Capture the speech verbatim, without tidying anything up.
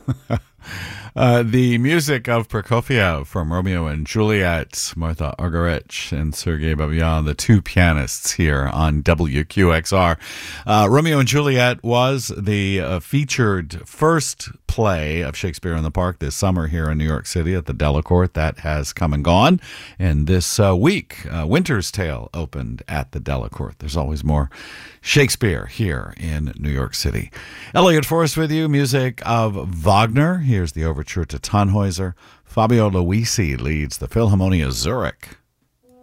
Uh, the music of Prokofiev from Romeo and Juliet, Martha Argerich and Sergei Babayan, the two pianists here on W Q X R. Uh, Romeo and Juliet was the uh, featured first play of Shakespeare in the Park this summer here in New York City at the Delacorte. That has come and gone. And this uh, week, uh, Winter's Tale opened at the Delacorte. There's always more Shakespeare here in New York City. Elliot Forrest with you, music of Wagner. Here's the overture to Tannhäuser. Fabio Luisi leads the Philharmonia Zurich.